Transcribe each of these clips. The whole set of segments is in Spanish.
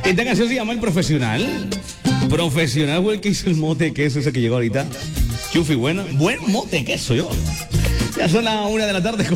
Esta canción se llama El Profesional. Profesional fue el que hizo el mote de queso ese que llegó ahorita. Chufi, buen mote de queso yo. Ya son las 1:49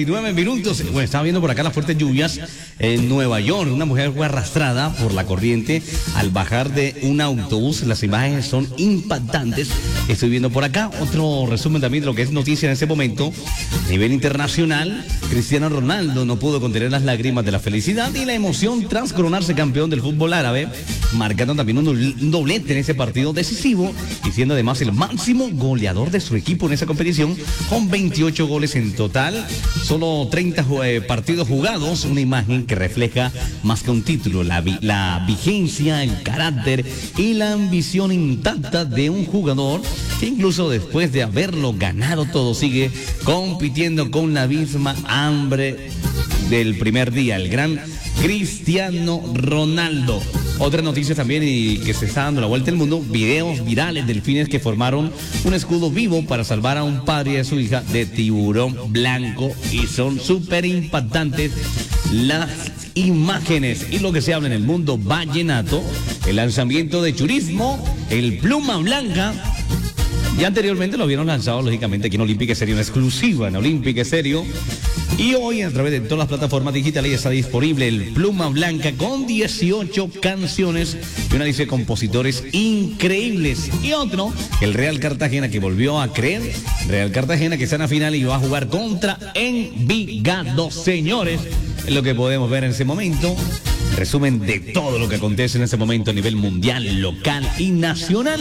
PM. Bueno, estaba viendo por acá las fuertes lluvias en Nueva York. Una mujer fue arrastrada por la corriente al bajar de un autobús. Las imágenes son impactantes. Estoy viendo por acá otro resumen también de lo que es noticia en ese momento. A nivel internacional, Cristiano Ronaldo no pudo contener las lágrimas de la felicidad y la emoción tras coronarse campeón del fútbol árabe, marcando también un doblete en ese partido decisivo y siendo además el máximo goleador de su equipo en esa competición con 28 goles en total, solo 30 partidos jugados, una imagen que refleja más que un título, la vigencia, el carácter y la ambición intacta de un jugador que incluso después de haberlo ganado todo sigue compitiendo con la misma hambre del primer día, el gran Cristiano Ronaldo. Otra noticia también y que se está dando la vuelta al mundo, videos virales de delfines que formaron un escudo vivo para salvar a un padre y a su hija de tiburón blanco y son súper impactantes las imágenes y lo que se habla en el mundo vallenato, el lanzamiento de Churismo, el Pluma Blanca. Ya anteriormente lo habían lanzado, lógicamente, aquí en Olímpica Estéreo, una exclusiva en Olímpica Estéreo. Y hoy, a través de todas las plataformas digitales, ya está disponible el Pluma Blanca con 18 canciones y una lista de compositores increíbles. Y otro, el Real Cartagena, que volvió a creer. Real Cartagena, que está en la final y va a jugar contra Envigado. Señores, es lo que podemos ver en ese momento. Resumen de todo lo que acontece en ese momento a nivel mundial, local y nacional.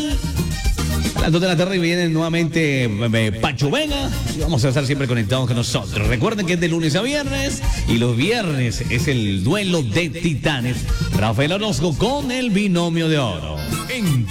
A las 2 de la tarde viene nuevamente Pacho Vega y vamos a estar siempre conectados con nosotros. Recuerden que es de lunes a viernes y los viernes es el duelo de titanes. Rafael Orozco con el binomio de oro.